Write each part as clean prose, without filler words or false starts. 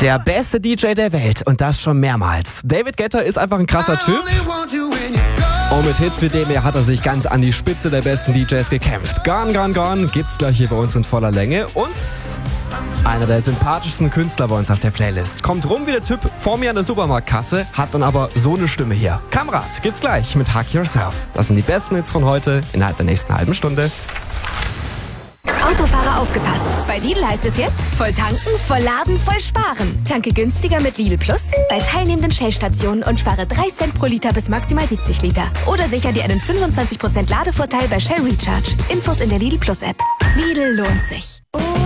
Der beste DJ der Welt und das schon mehrmals. David Guetta ist einfach ein krasser Typ. Und mit Hits wie dem hier hat er sich ganz an die Spitze der besten DJs gekämpft. Gone, Gone, Gone gibt's gleich hier bei uns in voller Länge. Und einer der sympathischsten Künstler bei uns auf der Playlist. Kommt rum wie der Typ vor mir an der Supermarktkasse, hat dann aber so eine Stimme hier. Kamerad gibt's gleich mit Hug Yourself. Das sind die besten Hits von heute innerhalb der nächsten halben Stunde. Autofahrer aufgepasst. Bei Lidl heißt es jetzt, voll tanken, voll laden, voll sparen. Tanke günstiger mit Lidl Plus bei teilnehmenden Shell-Stationen und spare 3 Cent pro Liter bis maximal 70 Liter. Oder sicher dir einen 25% Ladevorteil bei Shell Recharge. Infos in der Lidl Plus App. Lidl lohnt sich.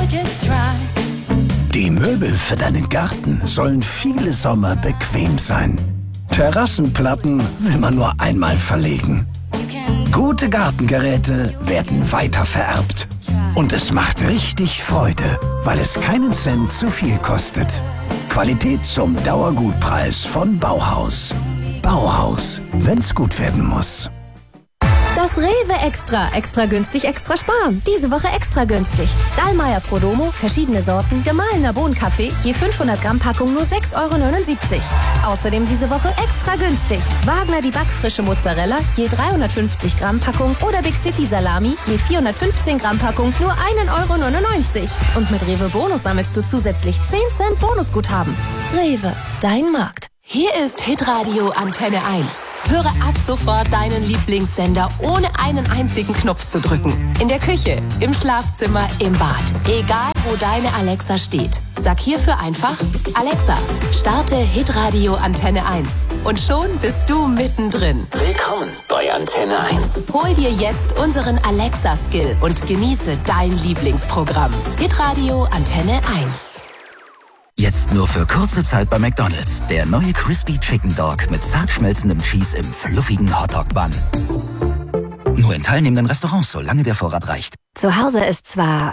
Die Möbel für deinen Garten sollen viele Sommer bequem sein. Terrassenplatten will man nur einmal verlegen. Gute Gartengeräte werden weiter vererbt. Und es macht richtig Freude, weil es keinen Cent zu viel kostet. Qualität zum Dauergutpreis von Bauhaus. Bauhaus, wenn's gut werden muss. Das Rewe Extra. Extra günstig, extra sparen. Diese Woche extra günstig. Dallmayr Prodomo, verschiedene Sorten, gemahlener Bohnenkaffee, je 500 Gramm Packung nur 6,79 €. Außerdem diese Woche extra günstig. Wagner die backfrische Mozzarella, je 350 Gramm Packung oder Big City Salami, je 415 Gramm Packung nur 1,99 €. Und mit Rewe Bonus sammelst du zusätzlich 10 Cent Bonusguthaben. Rewe, dein Markt. Hier ist Hitradio Antenne 1. Höre ab sofort deinen Lieblingssender, ohne einen einzigen Knopf zu drücken. In der Küche, im Schlafzimmer, im Bad. Egal, wo deine Alexa steht. Sag hierfür einfach, Alexa, starte Hitradio Antenne 1. Und schon bist du mittendrin. Willkommen bei Antenne 1. Hol dir jetzt unseren Alexa-Skill und genieße dein Lieblingsprogramm. Hitradio Antenne 1. Jetzt nur für kurze Zeit bei McDonald's. Der neue Crispy Chicken Dog mit zart schmelzendem Cheese im fluffigen Hotdog-Bun. Nur in teilnehmenden Restaurants, solange der Vorrat reicht. Zu Hause ist zwar...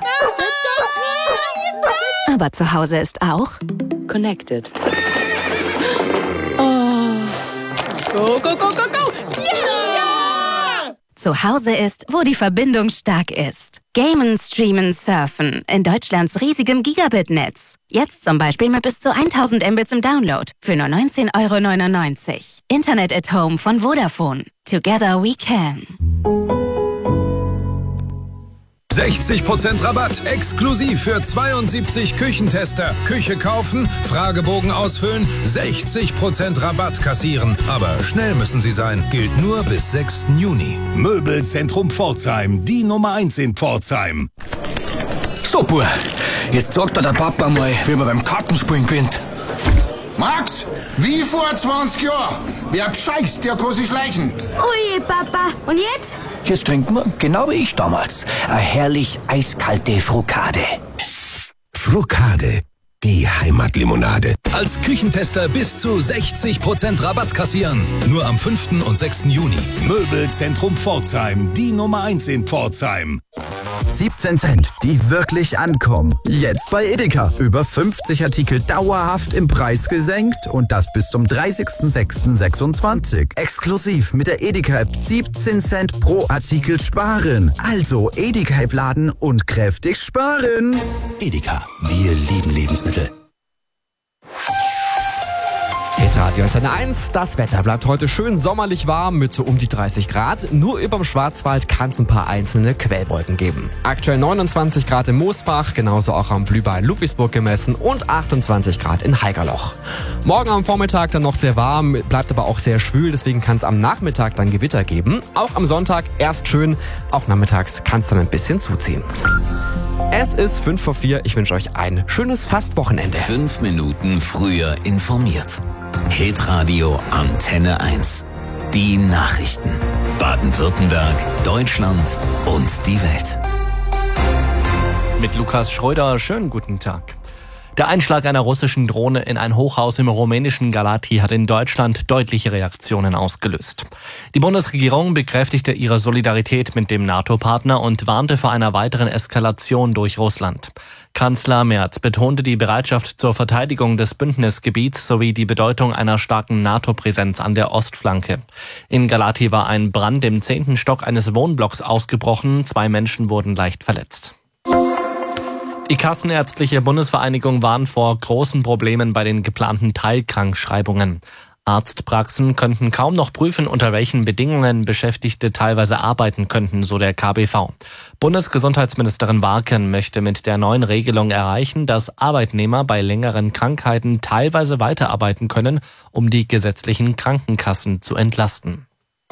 Aber zu Hause ist auch... Connected. Go, go, go, go, go! Ja! Zu Hause ist, wo die Verbindung stark ist. Gamen, Streamen, Surfen in Deutschlands riesigem Gigabit-Netz. Jetzt zum Beispiel mit bis zu 1000 Mbits im Download für nur 19,99 €. Internet at Home von Vodafone. Together we can. 60% Rabatt, exklusiv für 72 Küchentester. Küche kaufen, Fragebogen ausfüllen, 60% Rabatt kassieren. Aber schnell müssen Sie sein, gilt nur bis 6. Juni. Möbelzentrum Pforzheim, die Nummer 1 in Pforzheim. So, Bub, jetzt sagt dir der Papa mal, wie man beim Kartenspielen gewinnt. Max, wie vor 20 Jahren. Wer bescheißt, der kann sich schleichen. Ui, Papa. Und jetzt? Jetzt trinken wir, genau wie ich damals, eine herrlich eiskalte Frukade. Frukade, die Heimatlimonade. Als Küchentester bis zu 60% Rabatt kassieren. Nur am 5. und 6. Juni. Möbelzentrum Pforzheim, die Nummer 1 in Pforzheim. 17 Cent, die wirklich ankommen. Jetzt bei Edeka. Über 50 Artikel dauerhaft im Preis gesenkt und das bis zum 30.06.26. Exklusiv mit der Edeka-App 17 Cent pro Artikel sparen. Also Edeka-App laden und kräftig sparen. Edeka, wir lieben Lebensmittel. Hitradio Antenne 1. Das Wetter bleibt heute schön sommerlich warm mit so um die 30 Grad. Nur überm Schwarzwald kann es ein paar einzelne Quellwolken geben. Aktuell 29 Grad im Moosbach, genauso auch am Blühbach in Ludwigsburg gemessen und 28 Grad in Haigerloch. Morgen am Vormittag dann noch sehr warm, bleibt aber auch sehr schwül, deswegen kann es am Nachmittag dann Gewitter geben. Auch am Sonntag erst schön, auch nachmittags kann es dann ein bisschen zuziehen. Es ist 5 vor 4. Ich wünsche euch ein schönes Fastwochenende. 5 Minuten früher informiert. Hitradio Antenne 1. Die Nachrichten. Baden-Württemberg, Deutschland und die Welt. Mit Lukas Schröder, schönen guten Tag. Der Einschlag einer russischen Drohne in ein Hochhaus im rumänischen Galati hat in Deutschland deutliche Reaktionen ausgelöst. Die Bundesregierung bekräftigte ihre Solidarität mit dem NATO-Partner und warnte vor einer weiteren Eskalation durch Russland. Kanzler Merz betonte die Bereitschaft zur Verteidigung des Bündnisgebiets sowie die Bedeutung einer starken NATO-Präsenz an der Ostflanke. In Galati war ein Brand im 10. Stock eines Wohnblocks ausgebrochen. 2 Menschen wurden leicht verletzt. Die Kassenärztliche Bundesvereinigung warnt vor großen Problemen bei den geplanten Teilkrankschreibungen. Arztpraxen könnten kaum noch prüfen, unter welchen Bedingungen Beschäftigte teilweise arbeiten könnten, so der KBV. Bundesgesundheitsministerin Warken möchte mit der neuen Regelung erreichen, dass Arbeitnehmer bei längeren Krankheiten teilweise weiterarbeiten können, um die gesetzlichen Krankenkassen zu entlasten.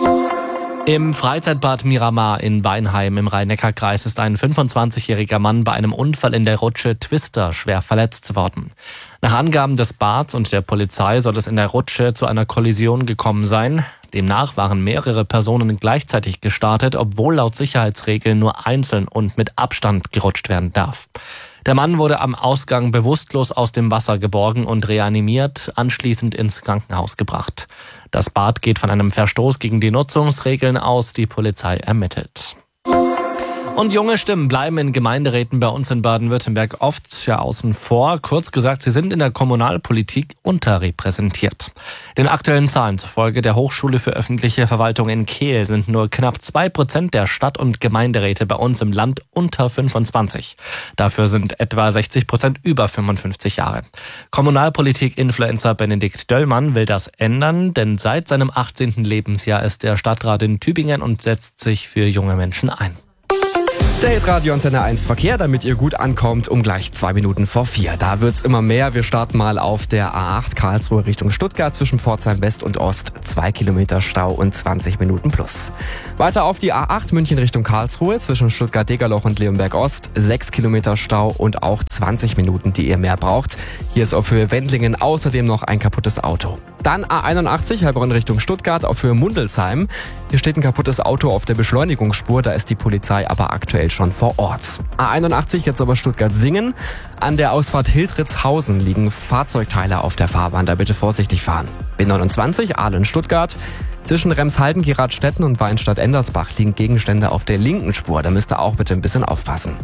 Im Freizeitbad Miramar in Weinheim im Rhein-Neckar-Kreis ist ein 25-jähriger Mann bei einem Unfall in der Rutsche Twister schwer verletzt worden. Nach Angaben des Bads und der Polizei soll es in der Rutsche zu einer Kollision gekommen sein. Demnach waren mehrere Personen gleichzeitig gestartet, obwohl laut Sicherheitsregeln nur einzeln und mit Abstand gerutscht werden darf. Der Mann wurde am Ausgang bewusstlos aus dem Wasser geborgen und reanimiert, anschließend ins Krankenhaus gebracht. Das Bad geht von einem Verstoß gegen die Nutzungsregeln aus, die Polizei ermittelt. Und junge Stimmen bleiben in Gemeinderäten bei uns in Baden-Württemberg oft außen vor. Kurz gesagt, sie sind in der Kommunalpolitik unterrepräsentiert. Den aktuellen Zahlen zufolge der Hochschule für öffentliche Verwaltung in Kehl sind nur knapp 2% der Stadt- und Gemeinderäte bei uns im Land unter 25. Dafür sind etwa 60% über 55 Jahre. Kommunalpolitik-Influencer Benedikt Döllmann will das ändern, denn seit seinem 18. Lebensjahr ist er Stadtrat in Tübingen und setzt sich für junge Menschen ein. Der Hitradio Antenne 1 Verkehr, damit ihr gut ankommt, um gleich 2 Minuten vor 4. Da wird's immer mehr. Wir starten mal auf der A8 Karlsruhe Richtung Stuttgart zwischen Pforzheim West und Ost. 2 Kilometer Stau und 20 Minuten plus. Weiter auf die A8 München Richtung Karlsruhe zwischen Stuttgart-Degerloch und Leonberg Ost. 6 Kilometer Stau und auch 20 Minuten, die ihr mehr braucht. Hier ist auf Höhe Wendlingen außerdem noch ein kaputtes Auto. Dann A81 Heilbronn Richtung Stuttgart auf Höhe Mundelsheim. Hier steht ein kaputtes Auto auf der Beschleunigungsspur, da ist die Polizei aber aktuell schon vor Ort. A81 jetzt aber Stuttgart-Singen. An der Ausfahrt Hildritzhausen liegen Fahrzeugteile auf der Fahrbahn, da bitte vorsichtig fahren. B29 Aalen-Stuttgart. Zwischen Remshalden-Gieradstetten und Weinstadt-Endersbach liegen Gegenstände auf der linken Spur, da müsst ihr auch bitte ein bisschen aufpassen.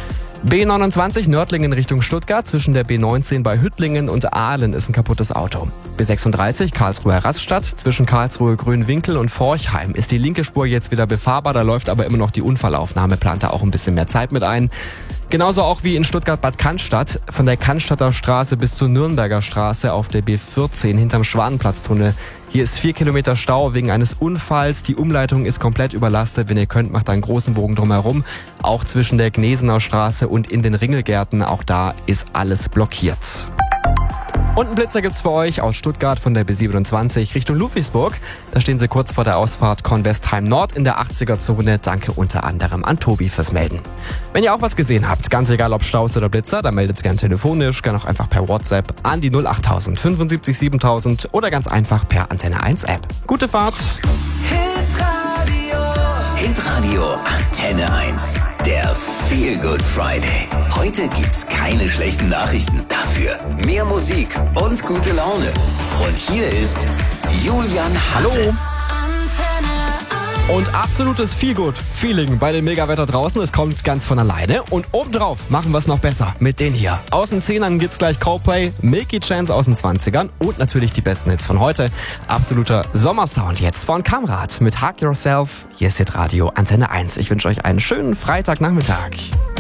B29 Nördlingen Richtung Stuttgart, zwischen der B19 bei Hüttlingen und Aalen ist ein kaputtes Auto. B36 Karlsruher Raststadt, zwischen Karlsruhe Grünwinkel und Forchheim ist die linke Spur jetzt wieder befahrbar, da läuft aber immer noch die Unfallaufnahme, plant da auch ein bisschen mehr Zeit mit ein. Genauso auch wie in Stuttgart-Bad Cannstatt, von der Cannstatter Straße bis zur Nürnberger Straße auf der B14 hinterm Schwanenplatztunnel. Hier ist 4 Kilometer Stau wegen eines Unfalls. Die Umleitung ist komplett überlastet. Wenn ihr könnt, macht einen großen Bogen drumherum. Auch zwischen der Gnesener Straße und in den Ringelgärten, auch da ist alles blockiert. Und einen Blitzer gibt's für euch aus Stuttgart von der B27 Richtung Ludwigsburg. Da stehen sie kurz vor der Ausfahrt Kornwestheim Nord in der 80er-Zone. Danke unter anderem an Tobi fürs Melden. Wenn ihr auch was gesehen habt, ganz egal ob Staus oder Blitzer, dann meldet gern telefonisch, gern auch einfach per WhatsApp an die 08000 75 7000 oder ganz einfach per Antenne 1 App. Gute Fahrt! Hitradio Antenne 1. Der Feel Good Friday. Heute gibt's keine schlechten Nachrichten. Dafür mehr Musik und gute Laune. Und hier ist Julian Hasse. Hallo! Und absolutes Feel-Good-Feeling bei dem Megawetter draußen. Es kommt ganz von alleine. Und obendrauf machen wir es noch besser mit den hier. Aus den 10ern gibt's gleich Coldplay, Milky Chance aus den 20ern und natürlich die besten Hits von heute. Absoluter Sommersound jetzt von Kamrat mit Hug Yourself. Hier ist Hitradio Antenne 1. Ich wünsche euch einen schönen Freitagnachmittag.